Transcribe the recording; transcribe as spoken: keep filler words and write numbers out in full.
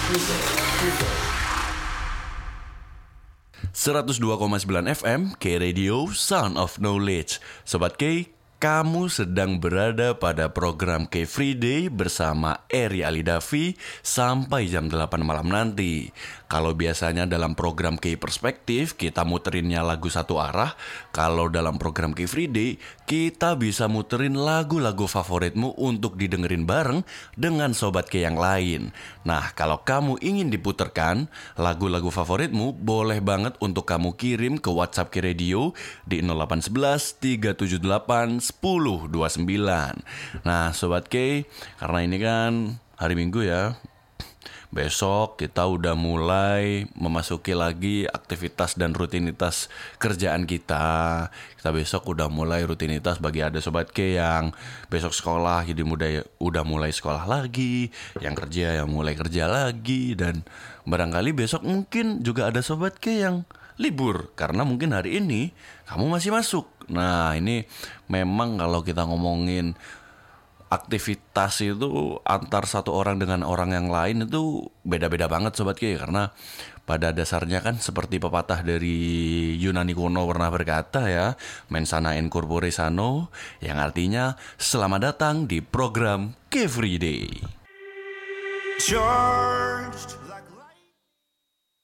seratus dua koma sembilan F M K Radio Sound of Knowledge. Sobat K, kamu sedang berada pada program K Free Day bersama Eri Alidavi sampai jam delapan malam nanti. Kalau biasanya dalam program K Perspektif kita muterinnya lagu satu arah, kalau dalam program K Free Day kita bisa muterin lagu-lagu favoritmu untuk didengerin bareng dengan Sobat K yang lain. Nah, kalau kamu ingin diputerkan lagu-lagu favoritmu, boleh banget untuk kamu kirim ke WhatsApp K Radio di nol delapan satu satu tiga tujuh delapan sepuluh dua puluh sembilan. Nah, Sobat K, karena ini kan hari Minggu ya, besok kita udah mulai memasuki lagi aktivitas dan rutinitas kerjaan kita. Kita besok udah mulai rutinitas bagi ada Sobat K yang besok sekolah, jadi mudah udah mulai sekolah lagi, yang kerja yang mulai kerja lagi, dan barangkali besok mungkin juga ada Sobat K yang libur karena mungkin hari ini kamu masih masuk. Nah, ini memang kalau kita ngomongin aktivitas itu antar satu orang dengan orang yang lain itu beda-beda banget Sobat K, karena pada dasarnya kan seperti pepatah dari Yunani kuno pernah berkata ya, mens sana in corpore sano, yang artinya selamat datang di program K Free Day. Charged